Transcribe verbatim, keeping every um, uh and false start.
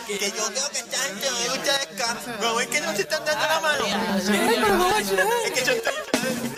Que yo creo que están entre ustedes acá. No, es que no se están dando la mano. Es que yo estoy...